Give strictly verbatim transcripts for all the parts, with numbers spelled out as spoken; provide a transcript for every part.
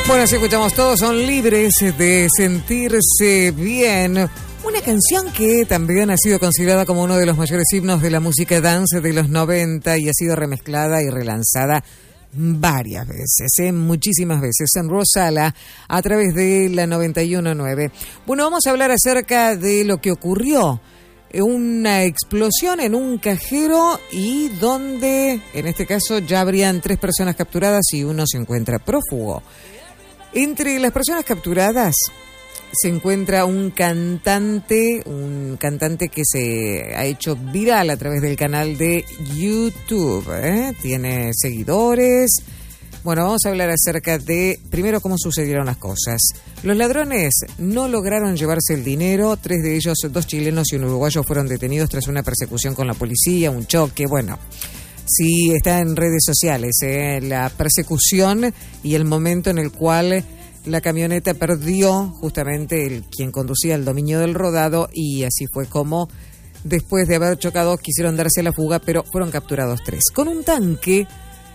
Bueno, así escuchamos todos, son libres de sentirse bien. Una canción que también ha sido considerada como uno de los mayores himnos de la música dance de los noventa y ha sido remezclada y relanzada varias veces, ¿eh? muchísimas veces, en Rosala, a través de la noventa y uno punto nueve. Bueno, vamos a hablar acerca de lo que ocurrió. Una explosión en un cajero y donde, en este caso, ya habrían tres personas capturadas y uno se encuentra prófugo. Entre las personas capturadas se encuentra un cantante, un cantante que se ha hecho viral a través del canal de YouTube, ¿eh? Tiene seguidores. Bueno, vamos a hablar acerca de, primero, cómo sucedieron las cosas. Los ladrones no lograron llevarse el dinero. Tres de ellos, dos chilenos y un uruguayo, fueron detenidos tras una persecución con la policía, un choque, bueno... Sí, está en redes sociales, ¿eh? La persecución y el momento en el cual la camioneta perdió justamente el quien conducía el dominio del rodado, y así fue como, después de haber chocado, quisieron darse a la fuga, pero fueron capturados tres. Con un tanque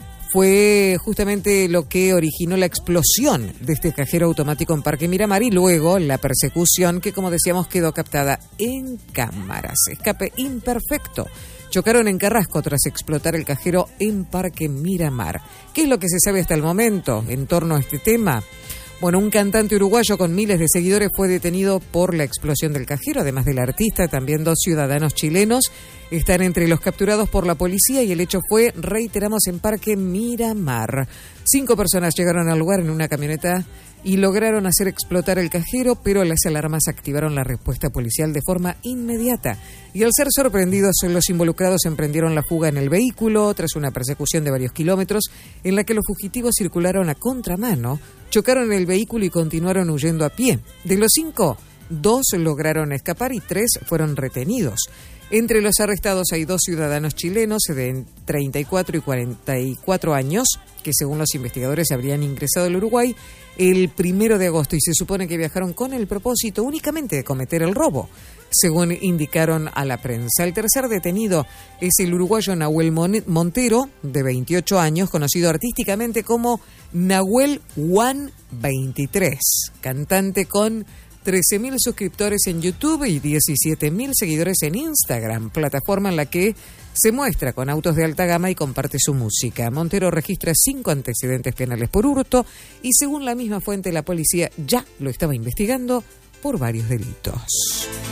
fue justamente lo que originó la explosión de este cajero automático en Parque Miramar y luego la persecución que, como decíamos, quedó captada en cámaras. Escape imperfecto. Chocaron en Carrasco tras explotar el cajero en Parque Miramar. ¿Qué es lo que se sabe hasta el momento en torno a este tema? Bueno, un cantante uruguayo con miles de seguidores fue detenido por la explosión del cajero. Además del artista, también dos ciudadanos chilenos están entre los capturados por la policía y el hecho fue, reiteramos, en Parque Miramar. Cinco personas llegaron al lugar en una camioneta y lograron hacer explotar el cajero, pero las alarmas activaron la respuesta policial de forma inmediata. Y al ser sorprendidos, los involucrados emprendieron la fuga en el vehículo tras una persecución de varios kilómetros en la que los fugitivos circularon a contramano, chocaron el vehículo y continuaron huyendo a pie. De los cinco, dos lograron escapar y tres fueron retenidos. Entre los arrestados hay dos ciudadanos chilenos de treinta y cuatro y cuarenta y cuatro años, que según los investigadores habrían ingresado al Uruguay el primero de agosto y se supone que viajaron con el propósito únicamente de cometer el robo, según indicaron a la prensa. El tercer detenido es el uruguayo Nahuel Montero, de veintiocho años, conocido artísticamente como Nahuel One veintitrés, cantante con trece mil suscriptores en YouTube y diecisiete mil seguidores en Instagram, plataforma en la que se muestra con autos de alta gama y comparte su música. Montero registra cinco antecedentes penales por hurto y, según la misma fuente, la policía ya lo estaba investigando por varios delitos.